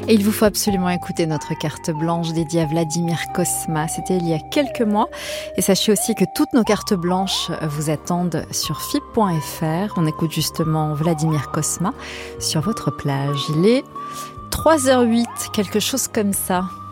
Et il vous faut absolument écouter notre carte blanche dédiée à Vladimir Cosma. C'était il y a quelques mois. Et sachez aussi que toutes nos cartes blanches vous attendent sur FIP.fr. On écoute justement Vladimir Cosma sur votre plage. Il est 3h08, quelque chose comme ça.